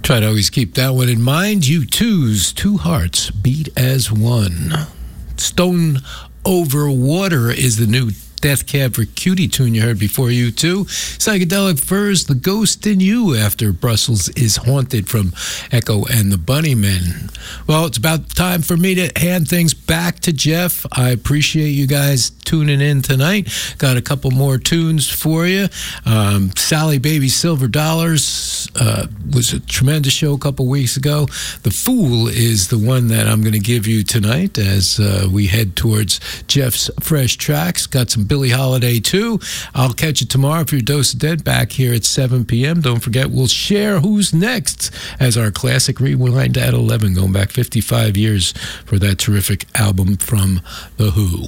Try to always keep that one in mind. U2's Two Hearts Beat as One. Stone Over Water is the new Death Cab for Cutie tune you heard before U2. Psychedelic Furs, The Ghost in You, after Brussels is Haunted from Echo and the Bunnymen. Well, it's about time for me to hand things back to Jeff. I appreciate you guys tuning in tonight. Got a couple more tunes for you. Sally Baby Silver Dollars was a tremendous show a couple weeks ago. The Fool is the one that I'm going to give you tonight as we head towards Jeff's fresh tracks. Got some Billie Holiday too. I'll catch you tomorrow for your Dose of Dead back here at 7 p.m. Don't forget, we'll share who's next as our classic rewind at 11, going back 55 years for that terrific album from The Who.